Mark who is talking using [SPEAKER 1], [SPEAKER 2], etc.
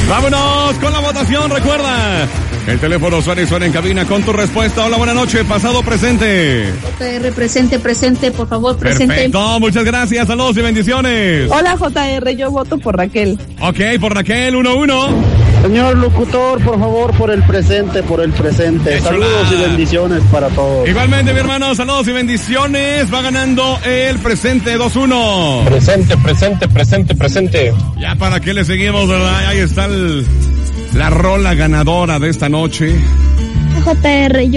[SPEAKER 1] Vámonos con la votación, recuerda. El teléfono suena y suena en cabina con tu respuesta. Hola, buenas noches, pasado, presente.
[SPEAKER 2] JR, presente, por favor, presente.
[SPEAKER 1] Perfecto, muchas gracias, saludos y bendiciones.
[SPEAKER 3] Hola, JR, yo voto por Raquel.
[SPEAKER 1] Ok, por Raquel, 1-1.
[SPEAKER 4] Señor locutor, por favor, por el presente. Saludos y bendiciones para todos.
[SPEAKER 1] Igualmente, mi hermano, saludos y bendiciones. Va ganando el presente 2-1.
[SPEAKER 4] Presente.
[SPEAKER 1] Ya para qué le seguimos, ¿verdad? Ahí está la rola ganadora de esta noche.
[SPEAKER 2] JR,